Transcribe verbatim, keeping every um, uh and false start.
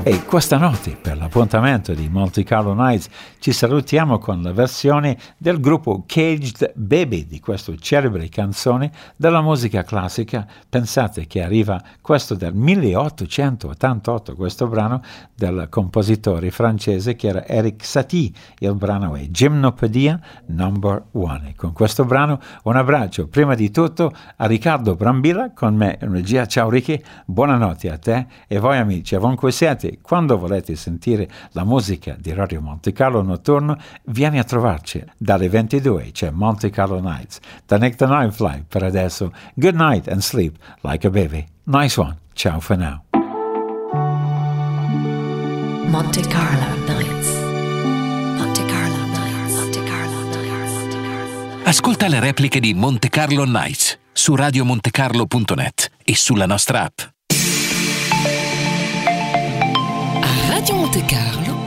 E questa notte, per l'appuntamento di Monte Carlo Nights, ci salutiamo con la versione del gruppo Caged Baby di questa celebre canzone della musica classica. Pensate che arriva questo del milleottocentottantotto, questo brano del compositore francese che era Eric Satie. Il brano è Gymnopedia number one. E con questo brano un abbraccio prima di tutto a Riccardo Brambilla con me in regia. Ciao Ricky, buonanotte a te e voi amici, ovunque siate. Quando volete sentire la musica di Radio Monte Carlo Notturno, vieni a trovarci. Dalle ventidue c'è Monte Carlo Nights. Da Nick the Night Fly per adesso. Good night and sleep like a baby. Nice one. Ciao for now. Monte Carlo Nights. Monte Carlo Nights. Monte Carlo Nights. Monte Carlo. Ascolta le repliche di Monte Carlo Nights su radio monte carlo punto net e sulla nostra app. Radio Monte Carlo